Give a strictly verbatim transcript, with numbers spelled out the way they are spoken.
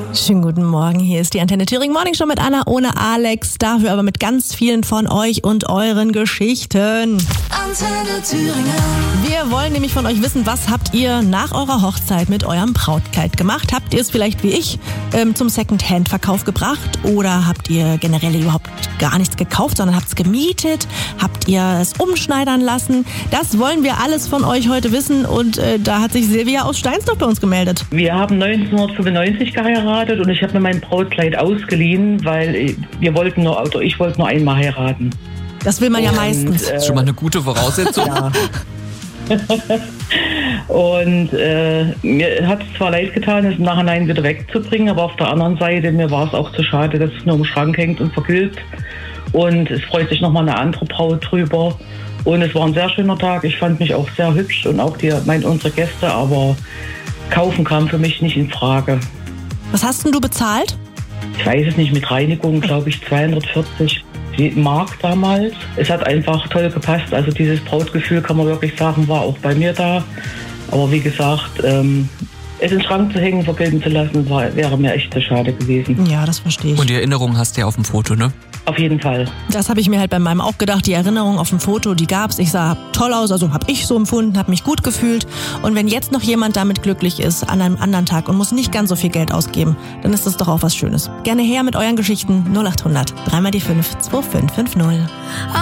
Schönen guten Morgen, hier ist die Antenne Thüringen Morning Show mit Anna ohne Alex, dafür aber mit ganz vielen von euch und euren Geschichten. Antenne Thüringen. Wir wollen nämlich von euch wissen, was habt ihr nach eurer Hochzeit mit eurem Brautkleid gemacht? Habt ihr es vielleicht wie ich ähm, zum Second-Hand-Verkauf gebracht oder habt ihr generell überhaupt gar nichts gekauft, sondern habt es gemietet? Habt ihr es umschneidern lassen? Das wollen wir alles von euch heute wissen und äh, da hat sich Silvia aus Steinsdorf bei uns gemeldet. Wir haben neunzehnhundertfünfundneunzig geheiratet und ich habe mir mein Brautkleid ausgeliehen, weil wir wollten nur, oder ich wollte nur einmal heiraten. Das will man ja und, meistens. Äh, Das ist schon mal eine gute Voraussetzung. Ja. Und äh, mir hat es zwar leid getan, es im Nachhinein wieder wegzubringen, aber auf der anderen Seite, mir war es auch zu schade, dass es nur im Schrank hängt und vergilbt. Und es freut sich nochmal eine andere Braut drüber. Und es war ein sehr schöner Tag. Ich fand mich auch sehr hübsch und auch die, mein, unsere Gäste, aber kaufen kam für mich nicht in Frage. Was hast denn du bezahlt? Ich weiß es nicht, mit Reinigung glaube ich zweihundertvierzig Mark damals. Es hat einfach toll gepasst. Also dieses Brautgefühl, kann man wirklich sagen, war auch bei mir da. Aber wie gesagt, ähm, es in den Schrank zu hängen, vergilben zu lassen, war, wäre mir echt zu schade gewesen. Ja, das verstehe ich. Und die Erinnerung hast du ja auf dem Foto, ne? Auf jeden Fall. Das habe ich mir halt bei meinem auch gedacht. Die Erinnerung auf dem Foto, die gab's. Ich sah toll aus, also habe ich so empfunden, habe mich gut gefühlt. Und wenn jetzt noch jemand damit glücklich ist an einem anderen Tag und muss nicht ganz so viel Geld ausgeben, dann ist das doch auch was Schönes. Gerne her mit euren Geschichten null acht hundert drei mal die fünf zwei fünf fünf null.